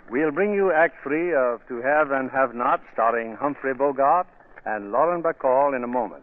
We'll bring you Act 3 of To Have and Have Not, starring Humphrey Bogart and Lauren Bacall in a moment.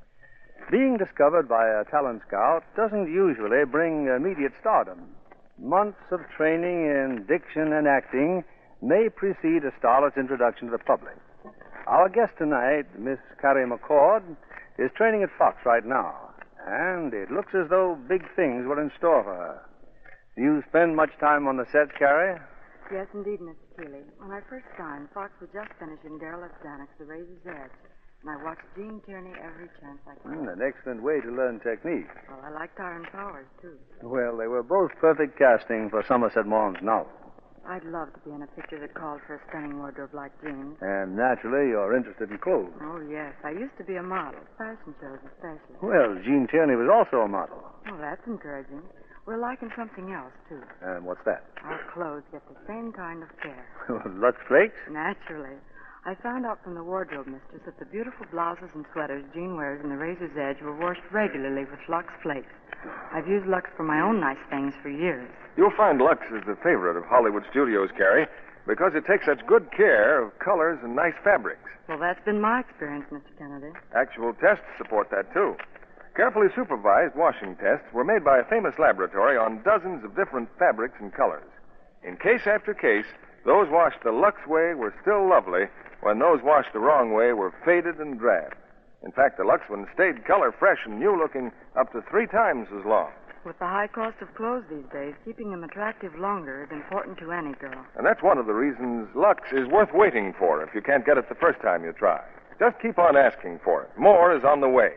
Being discovered by a talent scout doesn't usually bring immediate stardom. Months of training in diction and acting may precede a starlet's introduction to the public. Our guest tonight, Miss Carrie McCord, is training at Fox right now, and it looks as though big things were in store for her. Do you spend much time on the set, Carrie? Yes, indeed, Mr. Keeley. When I first signed, Fox was just finishing Darrell F. Zanuck's The Razor's Edge, and I watched Gene Tierney every chance I could. An excellent way to learn technique. Well, I liked Tyrone Powers, too. Well, they were both perfect casting for Somerset Maugham's novel. I'd love to be in a picture that called for a stunning wardrobe like Gene's. And naturally, you're interested in clothes. Oh, yes. I used to be a model, fashion shows especially. Well, Gene Tierney was also a model. Oh, that's encouraging. We're liking something else, too. And what's that? Our clothes get the same kind of care. Lux Flakes? Naturally. I found out from the wardrobe mistress that the beautiful blouses and sweaters Jean wears in The Razor's Edge were washed regularly with Lux Flakes. I've used Lux for my own nice things for years. You'll find Lux is the favorite of Hollywood studios, Carrie, because it takes such good care of colors and nice fabrics. Well, that's been my experience, Mr. Kennedy. Actual tests support that, too. Carefully supervised washing tests were made by a famous laboratory on dozens of different fabrics and colors. In case after case, those washed the Lux way were still lovely, when those washed the wrong way were faded and drab. In fact, the Lux ones stayed color fresh and new-looking up to 3 times as long. With the high cost of clothes these days, keeping them attractive longer is important to any girl. And that's one of the reasons Lux is worth waiting for if you can't get it the first time you try. Just keep on asking for it. More is on the way.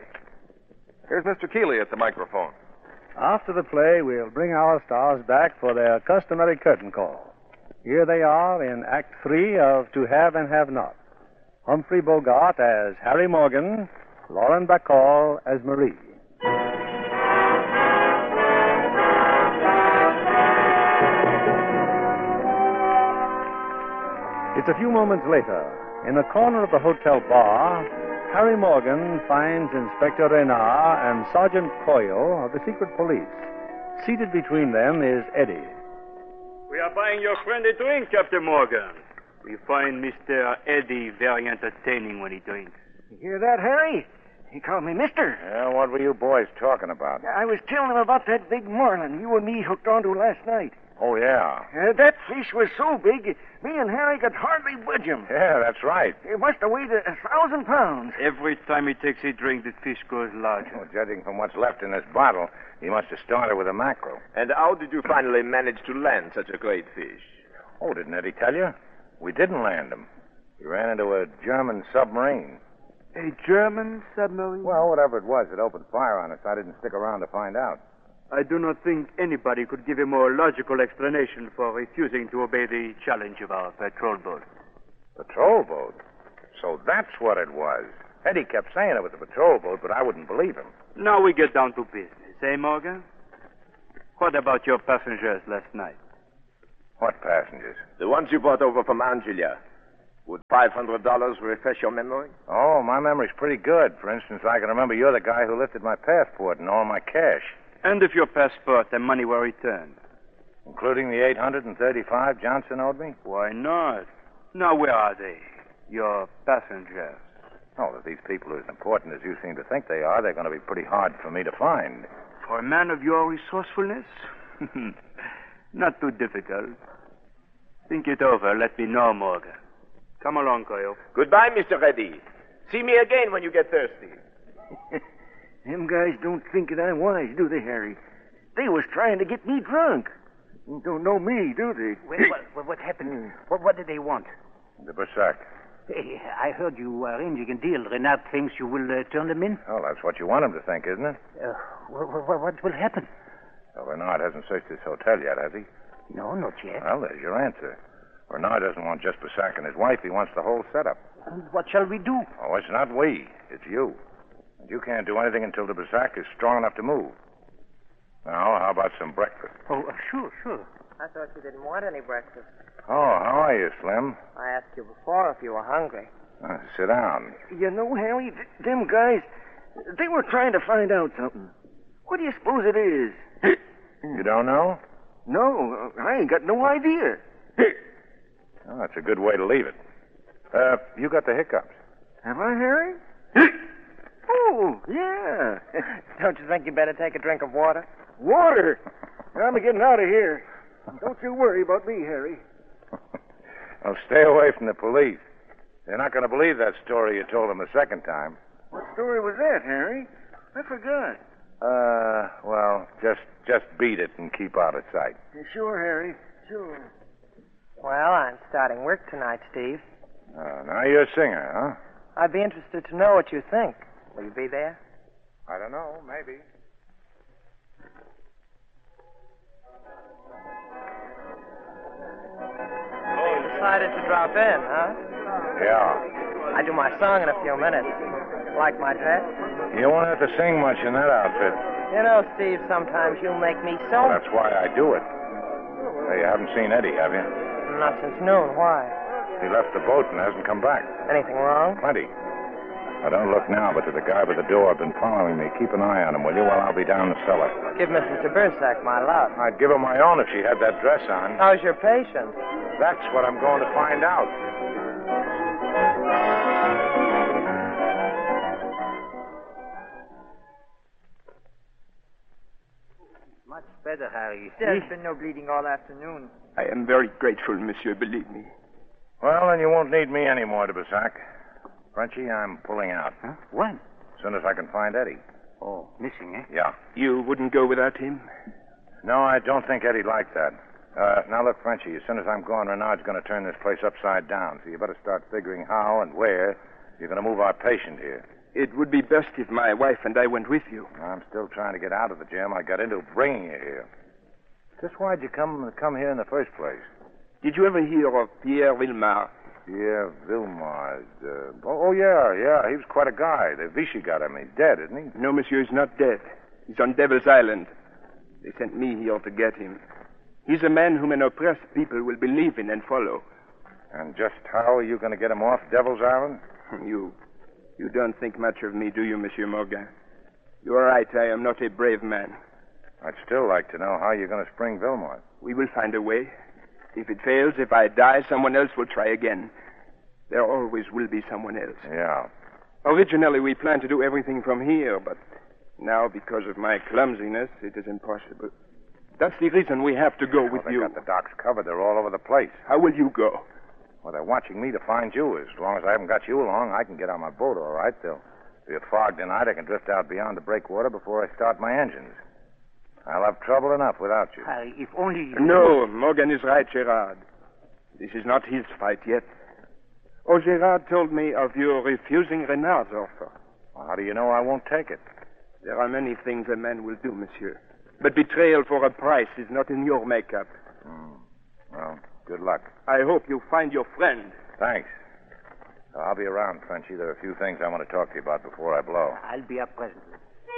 Here's Mr. Keeley at the microphone. After the play, we'll bring our stars back for their customary curtain call. Here they are in Act 3 of To Have and Have Not. Humphrey Bogart as Harry Morgan, Lauren Bacall as Marie. It's a few moments later. In a corner of the hotel bar, Harry Morgan finds Inspector Renard and Sergeant Coyle of the secret police. Seated between them is Eddie. We are buying your friend a drink, Captain Morgan. We find Mr. Eddie very entertaining when he drinks. You hear that, Harry? He called me mister. Yeah, what were you boys talking about? I was telling him about that big marlin you and me hooked onto last night. Oh, yeah. That fish was so big, me and Harry could hardly budge him. Yeah, that's right. It must have weighed 1,000 pounds. Every time he takes a drink, the fish grows larger. Well, judging from what's left in this bottle, he must have started with a mackerel. And how did you finally manage to land such a great fish? Oh, didn't Eddie tell you? We didn't land him. We ran into a German submarine. A German submarine? Well, whatever it was, it opened fire on us. I didn't stick around to find out. I do not think anybody could give a more logical explanation for refusing to obey the challenge of our patrol boat. Patrol boat? So that's what it was. Eddie kept saying it was a patrol boat, but I wouldn't believe him. Now we get down to business, eh, Morgan? What about your passengers last night? What passengers? The ones you brought over from Angelia. Would $500 refresh your memory? Oh, my memory's pretty good. For instance, I can remember you're the guy who lifted my passport and all my cash. And if your passport and money were returned? Including the $835 Johnson owed me? Why not? Now, where are they? Your passengers. Oh, if these people are as important as you seem to think they are, they're going to be pretty hard for me to find. For a man of your resourcefulness? Not too difficult. Think it over. Let me know, Morgan. Come along, Coyle. Goodbye, Mr. Reddy. See me again when you get thirsty. Them guys don't think that I'm wise, do they, Harry? They was trying to get me drunk. Don't know me, do they? What happened? What did they want? The Berserk. Hey, I heard you arranging a deal. Renard thinks you will turn them in. Oh, that's what you want him to think, isn't it? What will happen? Well, Renard hasn't searched this hotel yet, has he? No, not yet. Well, there's your answer. Renard doesn't want just Berserk and his wife. He wants the whole setup. And what shall we do? Oh, it's not we. It's you. And you can't do anything until the Berserk is strong enough to move. Now, how about some breakfast? Oh, sure. I thought you didn't want any breakfast. Oh, how are you, Slim? I asked you before if you were hungry. Sit down. You know, Harry, them guys, they were trying to find out something. What do you suppose it is? You don't know? No, I ain't got no idea. Oh, that's a good way to leave it. You got the hiccups. Have I, Harry? Oh, yeah. Don't you think you better take a drink of water? Water. I'm getting out of here. Don't you worry about me, Harry. Well, stay away from the police. They're not going to believe that story you told them the second time. What story was that, Harry? I forgot. Well, just beat it and keep out of sight. Sure, Harry. Sure. Well, I'm starting work tonight, Steve. Now you're a singer, huh? I'd be interested to know what you think. Will you be there? I don't know, maybe. Oh, you decided to drop in, huh? Yeah. I do my song in a few minutes. Like my dress? You won't have to sing much in that outfit. You know, Steve, sometimes you make me so... That's why I do it. Hey, you haven't seen Eddie, have you? Not since noon. Why? He left the boat and hasn't come back. Anything wrong? Plenty. Now, don't look now, but to the guy by the door have been following me. Keep an eye on him, will you, while I'll be down the cellar. Give Mrs. de Bersac my love. I'd give her my own if she had that dress on. How's your patient? That's what I'm going to find out. Much better, Harry. There's been no bleeding all afternoon. I am very grateful, monsieur, believe me. Well, then you won't need me anymore, de Bersac. Frenchie, I'm pulling out. Huh? When? As soon as I can find Eddie. Oh, missing, eh? Yeah. You wouldn't go without him? No, I don't think Eddie'd like that. Now, look, Frenchie, as soon as I'm gone, Renard's going to turn this place upside down, so you better start figuring how and where you're going to move our patient here. It would be best if my wife and I went with you. I'm still trying to get out of the jam I got into bringing you here. Just why'd you come here in the first place? Did you ever hear of Pierre Villemar? Pierre Villemar. Yeah. He was quite a guy. The Vichy got him. He's dead, isn't he? No, monsieur, he's not dead. He's on Devil's Island. They sent me here to get him. He's a man whom an oppressed people will believe in and follow. And just how are you going to get him off Devil's Island? You don't think much of me, do you, Monsieur Morgan? You're right, I am not a brave man. I'd still like to know how you're going to spring Villemar. We will find a way. If it fails, if I die, someone else will try again. There always will be someone else. Yeah. Originally, we planned to do everything from here, but now, because of my clumsiness, it is impossible. That's the reason we have to go with you. They've got the docks covered. They're all over the place. How will you go? Well, they're watching me to find you. As long as I haven't got you along, I can get on my boat, all right. They'll be a fog tonight. I can drift out beyond the breakwater before I start my engines. I'll have trouble enough without you. Harry, if only you... No, Morgan is right, Gerard. This is not his fight yet. Oh, Gerard told me of your refusing Renard's offer. Well, how do you know I won't take it? There are many things a man will do, monsieur. But betrayal for a price is not in your makeup. Well, good luck. I hope you find your friend. Thanks. I'll be around, Frenchie. There are a few things I want to talk to you about before I blow. I'll be up presently.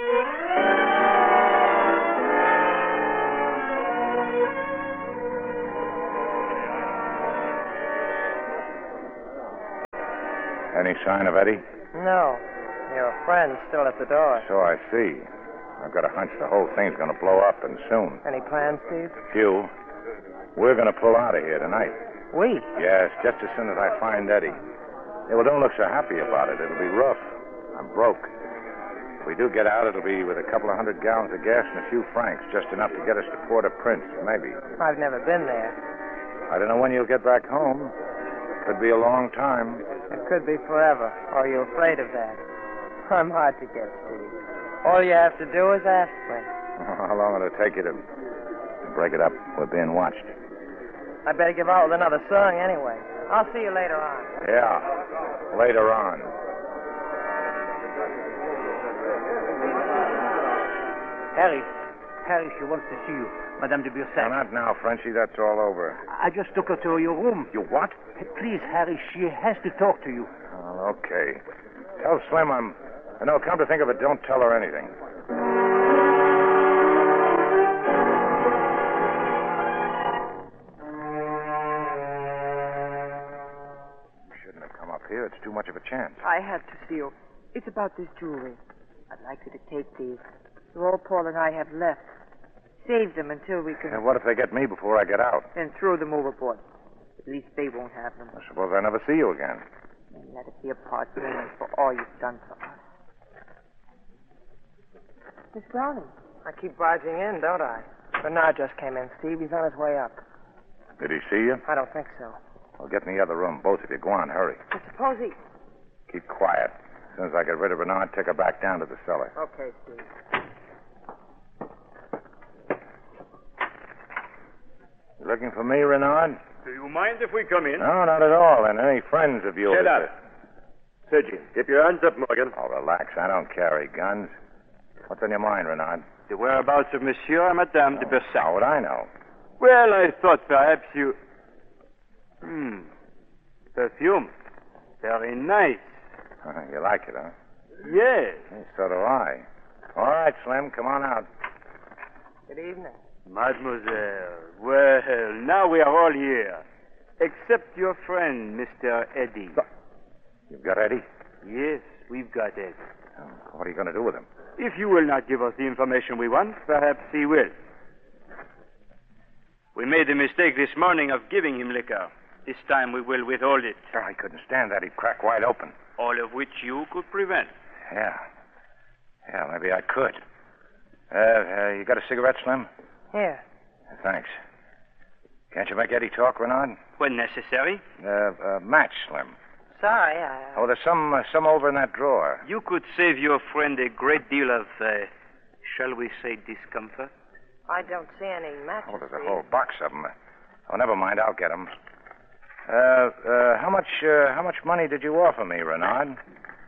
Any sign of Eddie? No. Your friend's still at the door. So I see. I've got a hunch the whole thing's going to blow up, and soon. Any plans, Steve? Few. We're going to pull out of here tonight. We? Yes, just as soon as I find Eddie. Yeah, well, don't look so happy about it. It'll be rough. I'm broke. If we do get out, it'll be with a couple of 100 gallons of gas and a few francs, just enough to get us to Port-au-Prince, maybe. I've never been there. I don't know when you'll get back home. Could be a long time. It could be forever. Are you afraid of that? I'm hard to get, Steve. All you have to do is ask me. How long will it take you to break it up? We're being watched. I better give out with another song anyway. I'll see you later on. Yeah, later on. Harry, she wants to see you. Madame de Bursac. No, not now, Frenchie. That's all over. I just took her to your room. You what? Please, Harry, she has to talk to you. Oh, okay. Tell Slim I'm... No, come to think of it, don't tell her anything. Shouldn't have come up here. It's too much of a chance. I have to see you. It's about this jewelry. I'd like you to take these. They're all Paul and I have left. Save them until we can... And what if they get me before I get out? Then throw them overboard. If At least they won't have them. I suppose I never see you again. And let us be apart payment for all you've done for us. Miss Browning. I keep barging in, don't I? Bernard just came in, Steve. He's on his way up. Did he see you? I don't think so. Well, get in the other room, both of you. Go on, hurry. But suppose he... Keep quiet. As soon as I get rid of Bernard, take her back down to the cellar. Okay, Steve. You looking for me, Renard? Do you mind if we come in? No, not at all. And any friends of yours? Get up. Sergeant, keep your hands up, Morgan. Oh, relax. I don't carry guns. What's on your mind, Renard? The whereabouts of Monsieur and Madame de Bersac. How would I know? Well, I thought perhaps you... Perfume. Very nice. You like it, huh? Yes. So do I. All right, Slim, come on out. Good evening. Mademoiselle, well, now we are all here. Except your friend, Mr. Eddie. You've got Eddie? Yes, we've got Eddie. What are you going to do with him? If you will not give us the information we want, perhaps he will. We made the mistake this morning of giving him liquor. This time we will withhold it. Oh, I couldn't stand that. He'd crack wide open. All of which you could prevent. Yeah, maybe I could. You got a cigarette, Slim? Here. Thanks. Can't you make Eddie talk, Renard? When necessary. Match, Slim. Sorry, Oh, there's some over in that drawer. You could save your friend a great deal of, shall we say, discomfort. I don't see any matches. Oh, there's a whole box of them. Oh, never mind. I'll get them. How much money did you offer me, Renard?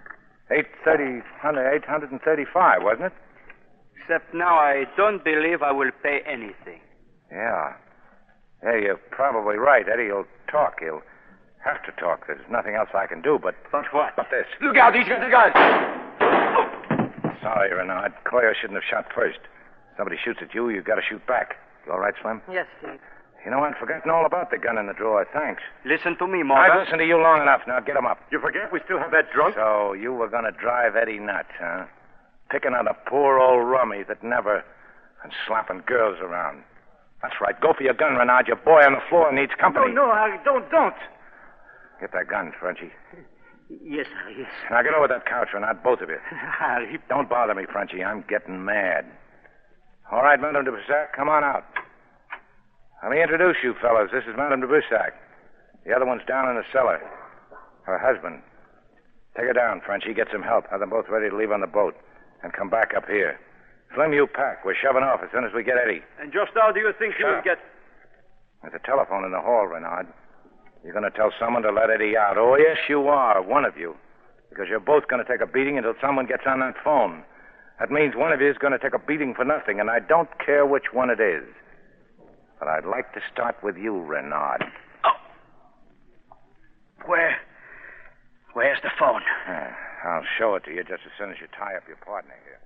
$835, wasn't it? Except now I don't believe I will pay anything. Yeah. Yeah, you're probably right. Eddie will talk. He'll have to talk. There's nothing else I can do but... But what? But this. Look out, he's got the gun. Sorry, Renard. Coyer shouldn't have shot first. Somebody shoots at you, you've got to shoot back. You all right, Slim? Yes, Steve. You know, I'd forgotten all about the gun in the drawer. Thanks. Listen to me, Morgan. I've listened to you long enough. Now get him up. You forget we still have that drunk? So you were going to drive Eddie nuts, huh? Picking on a poor old rummy that never... and slapping girls around. That's right. Go for your gun, Renard. Your boy on the floor needs company. No, Harry, don't. Get that gun, Frenchie. Yes, Harry, yes. Now get over that couch, Renard, both of you. Harry. Don't bother me, Frenchie. I'm getting mad. All right, Madame de Bussac, come on out. Let me introduce you, fellas. This is Madame de Bussac. The other one's down in the cellar. Her husband. Take her down, Frenchie. Get some help. Have them both ready to leave on the boat. And come back up here. Slim, you pack. We're shoving off as soon as we get Eddie. And just how do you think you will get... There's a telephone in the hall, Renard. You're going to tell someone to let Eddie out. Oh, yes, you are. One of you. Because you're both going to take a beating until someone gets on that phone. That means one of you is going to take a beating for nothing, and I don't care which one it is. But I'd like to start with you, Renard. Oh. Where's the phone? I'll show it to you just as soon as you tie up your partner here.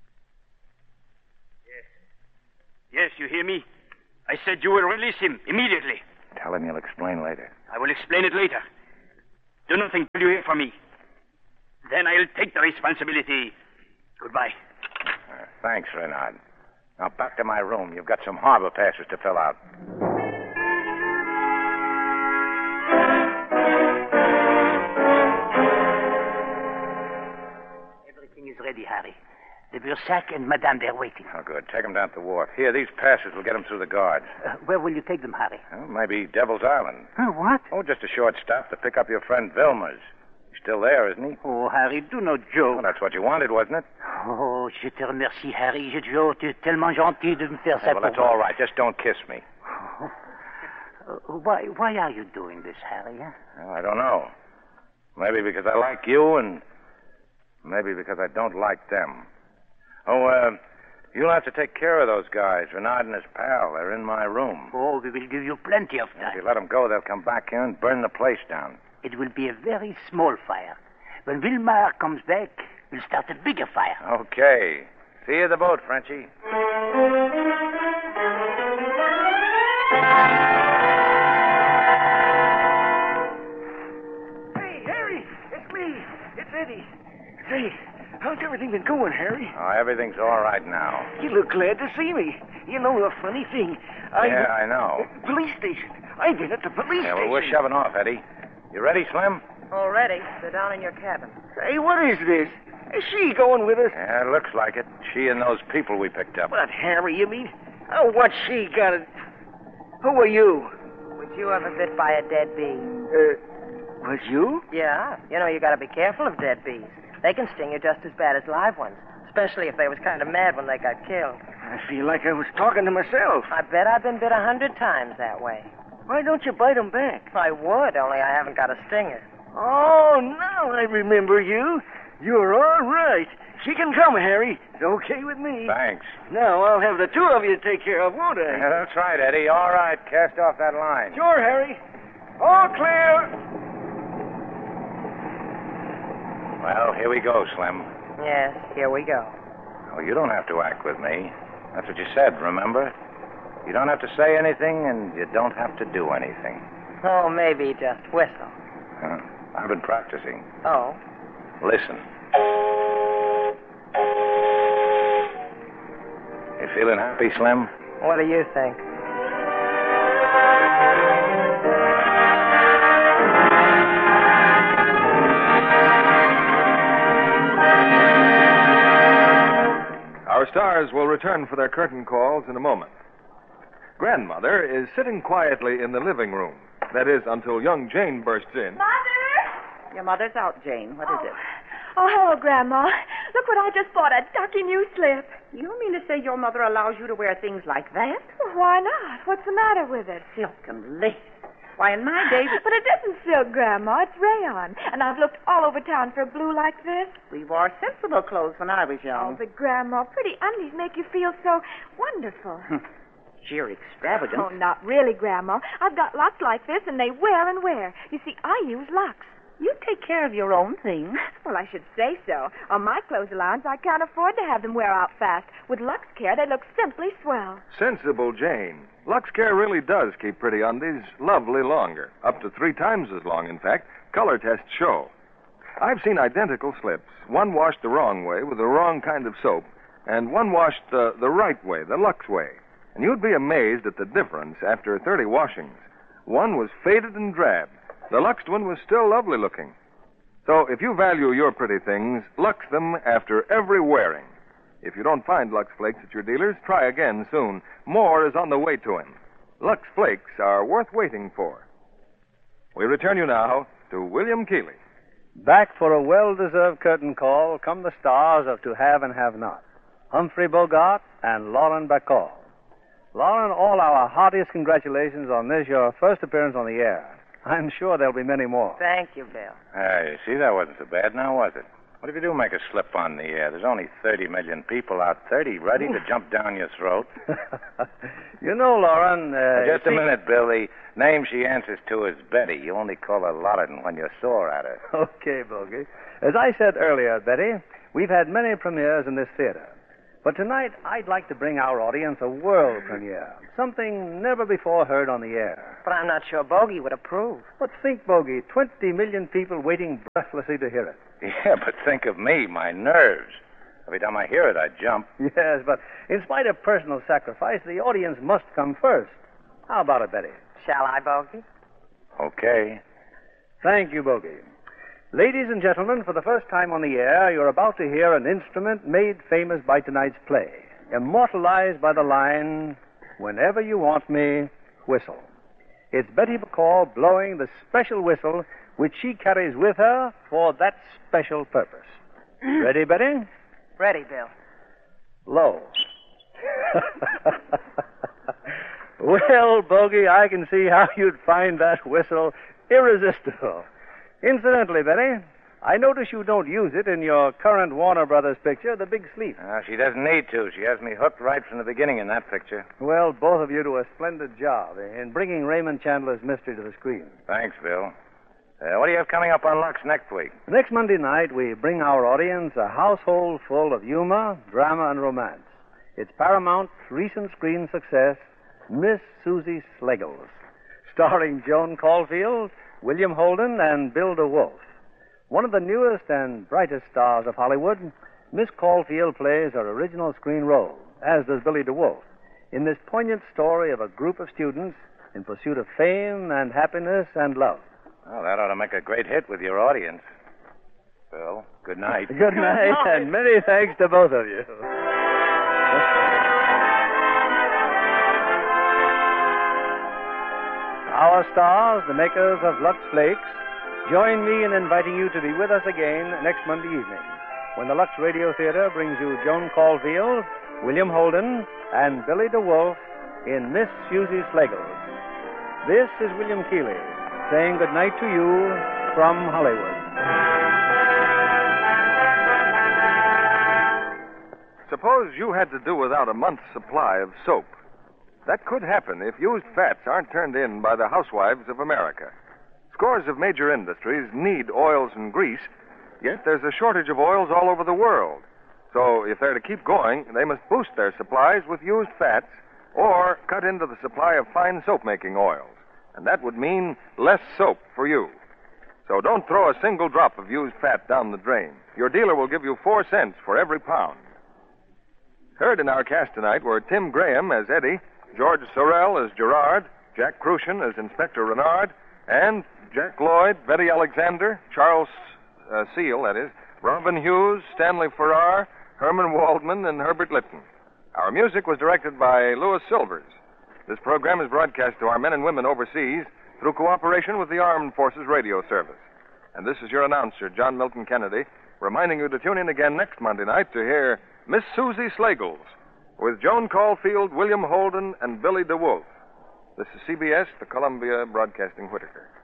Yes, you hear me? I said you will release him immediately. Tell him you'll explain later. I will explain it later. Do nothing till you hear from me. Then I'll take the responsibility. Goodbye. Thanks, Renard. Now back to my room. You've got some harbor passes to fill out. Everything is ready, Harry. The Bursac and Madame, they're waiting. Oh, good. Take them down to the wharf. Here, these passes will get them through the guards. Where will you take them, Harry? Well, maybe Devil's Island. What? Oh, just a short stop to pick up your friend Vilmers. He's still there, isn't he? Oh, Harry, do not joke. Well, that's what you wanted, wasn't it? Oh, je te remercie, Harry. Je te jure, tu es tellement gentil de me faire ça Well, that's all right. Just don't kiss me. Why are you doing this, Harry? Huh? Well, I don't know. Maybe because I like you, and maybe because I don't like them. Oh, you'll have to take care of those guys, Renard and his pal. They're in my room. Oh, we will give you plenty of time. If you let them go, they'll come back here and burn the place down. It will be a very small fire. When Wilmar comes back, we'll start a bigger fire. Okay. See you at the boat, Frenchie. Hey, Harry, it's me. It's Eddie. Say, how's everything been going, Harry? Oh, everything's all right now. You look glad to see me. You know the funny thing. Yeah, I know. Police station. I've been at the police Yeah, station. well, we're shoving off, Eddie. You ready, Slim? Already. They're down in your cabin. Hey, what is this? Is she going with us? Yeah, it looks like it. She and those people we picked up. What, Harry, you mean? Oh, what's she got to... Who are you? Was you ever bit by a dead bee? Was you? Yeah. You know, you got to be careful of dead bees. They can sting you just as bad as live ones, especially if they was kind of mad when they got killed. I feel like I was talking to myself. I bet I've been bit 100 times that way. Why don't you bite 'em back? I would, only I haven't got a stinger. Oh, now I remember you. You're all right. She can come, Harry. It's okay with me. Thanks. Now I'll have the two of you take care of, won't I? Yeah, that's right, Eddie. All right, cast off that line. Sure, Harry. All clear. Well, here we go, Slim. Yes, here we go. Oh, you don't have to act with me. That's what you said, remember? You don't have to say anything, and you don't have to do anything. Oh, maybe just whistle. I've been practicing. Oh? Listen. You feeling happy, Slim? What do you think? Our stars will return for their curtain calls in a moment. Grandmother is sitting quietly in the living room. That is, until young Jane bursts in. Mother! Your mother's out, Jane. What is it? Oh, hello, Grandma. Look what I just bought, a ducky new slip. You mean to say your mother allows you to wear things like that? Well, why not? What's the matter with it? Silk and lace. Why, in my day... But it isn't silk, Grandma. It's rayon. And I've looked all over town for a blue like this. We wore sensible clothes when I was Oh, young. but Grandma, pretty undies make you feel so wonderful. Sheer extravagance. Oh, not really, Grandma. I've got lots like this, and they wear and wear. You see, I use Lux. You take care of your own things. Well, I should say so. On my clothes allowance, I can't afford to have them wear out fast. With Lux Care, they look simply swell. Sensible Jane. Lux Care really does keep pretty undies lovely longer. Up to 3 times as long, in fact. Color tests show. I've seen identical slips. One washed the wrong way with the wrong kind of soap, and one washed the right way, the Lux way. And you'd be amazed at the difference after 30 washings. One was faded and drab. The Luxed one was still lovely looking. So if you value your pretty things, Lux them after every wearing. If you don't find Lux Flakes at your dealer's, try again soon. More is on the way to him. Lux Flakes are worth waiting for. We return you now to William Keighley. Back for a well-deserved curtain call come the stars of To Have and Have Not, Humphrey Bogart and Lauren Bacall. Lauren, all our heartiest congratulations on this, your first appearance on the air. I'm sure there'll be many more. Thank you, Bill. You see, that wasn't so bad now, was it? What if you do make a slip on the air? There's only 30 million people out, 30 ready to jump down your throat. You know, Lauren... Just a minute, Bill. The name she answers to is Betty. You only call her Loredan when you're sore at her. Okay, Bogey. As I said earlier, Betty, we've had many premieres in this theater. But tonight, I'd like to bring our audience a world premiere. Something never before heard on the air. But I'm not sure Bogey would approve. But think, Bogey, 20 million people waiting breathlessly to hear it. Yeah, but think of me, my nerves. Every time I hear it, I jump. Yes, but in spite of personal sacrifice, the audience must come first. How about it, Betty? Shall I, Bogey? Okay. Thank you, Bogey. Ladies and gentlemen, for the first time on the air, you're about to hear an instrument made famous by tonight's play, immortalized by the line, "Whenever you want me, whistle." It's Betty Bacall blowing the special whistle which she carries with her for that special purpose. Ready, Betty? Ready, Bill. Low. Well, Bogey, I can see how you'd find that whistle irresistible. Incidentally, Betty, I notice you don't use it in your current Warner Brothers picture, The Big Sleep. She doesn't need to. She has me hooked right from the beginning in that picture. Well, both of you do a splendid job in bringing Raymond Chandler's mystery to the screen. Thanks, Bill. What do you have coming up on Lux next week? Next Monday night, we bring our audience a household full of humor, drama, and romance. It's Paramount's recent screen success, Miss Susie Sliggles, starring Joan Caulfield, William Holden, and Bill DeWolf. One of the newest and brightest stars of Hollywood, Miss Caulfield plays her original screen role, as does Billy DeWolf, in this poignant story of a group of students in pursuit of fame and happiness and love. Well, that ought to make a great hit with your audience. Bill, good night. Good night, and many thanks to both of you. Our stars, the makers of Lux Flakes, join me in inviting you to be with us again next Monday evening, when the Lux Radio Theater brings you Joan Caulfield, William Holden, and Billy DeWolf in Miss Susie Schlegels. This is William Keeley saying good night to you from Hollywood. Suppose you had to do without a month's supply of soap. That could happen if used fats aren't turned in by the housewives of America. Scores of major industries need oils and grease, yet there's a shortage of oils all over the world. So if they're to keep going, they must boost their supplies with used fats or cut into the supply of fine soap-making oils. And that would mean less soap for you. So don't throw a single drop of used fat down the drain. Your dealer will give you 4 cents for every pound. Heard in our cast tonight were Tim Graham as Eddie, George Sorrell as Gerard, Jack Crucian as Inspector Renard, and Jack Lloyd, Betty Alexander, Charles Seal, that is, Robin Hughes, Stanley Farrar, Herman Waldman, and Herbert Litton. Our music was directed by Louis Silvers. This program is broadcast to our men and women overseas through cooperation with the Armed Forces Radio Service. And this is your announcer, John Milton Kennedy, reminding you to tune in again next Monday night to hear Miss Susie Schlegels with Joan Caulfield, William Holden, and Billy DeWolf. This is CBS, the Columbia Broadcasting Whitaker.